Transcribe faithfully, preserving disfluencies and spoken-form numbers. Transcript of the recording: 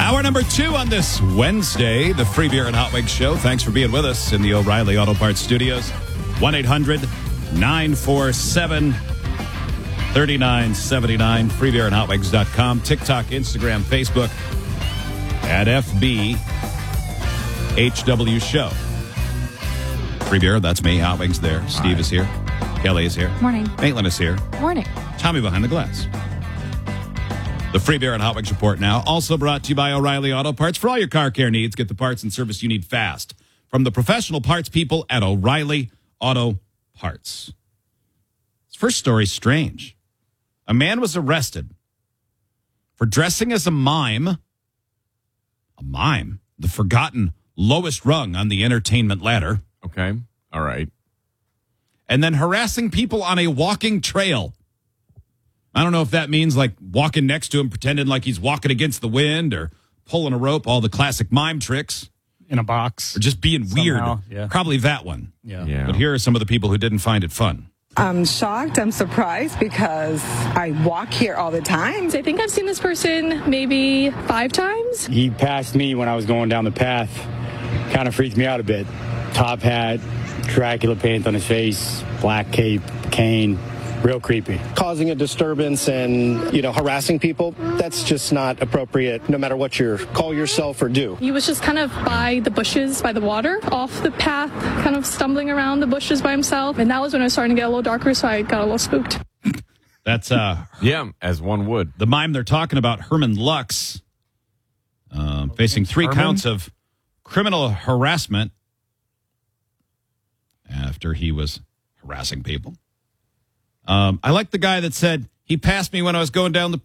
Hour number two on this Wednesday, the Free Beer and Hot Wings Show. Thanks for being with us in the O'Reilly Auto Parts studios. one eight hundred nine four seven three nine seven nine, free beer and hot wings dot com, TikTok, Instagram, Facebook, at F B H W Show. Free Beer, that's me. Hot Wings there. Steve Hi. is here. Kelly is here. Morning. Maitland is here. Morning. Tommy behind the glass. The Free Beer and Hot Wings Report now. Also brought to you by O'Reilly Auto Parts. For all your car care needs, get the parts and service you need fast. From the professional parts people at O'Reilly Auto Parts. This first story's strange. A man was arrested for dressing as a mime. A mime? The forgotten lowest rung on the entertainment ladder. Okay. All right. And then harassing people on a walking trail. I don't know if that means like walking next to him, pretending like he's walking against the wind or pulling a rope, all the classic mime tricks. In a box. Or just being Somehow, weird. yeah. Probably that one. Yeah. Yeah. But here are some of the people who didn't find it fun. I'm shocked. I'm surprised because I walk here all the time. I think I've seen this person maybe five times. He passed me when I was going down the path. Kind of freaked me out a bit. Top hat, Dracula paint on his face, black cape, cane. Real creepy. Causing a disturbance and, you know, harassing people, that's just not appropriate no matter what you call yourself or do. He was just kind of by the bushes, by the water, off the path, kind of stumbling around the bushes by himself. And that was when it was starting to get a little darker, so I got a little spooked. That's uh, Yeah, as one would. the mime they're talking about, Herman Lux, um, facing three Herman? counts of criminal harassment after he was harassing people. Um, I like the guy that said he passed me when I was going down the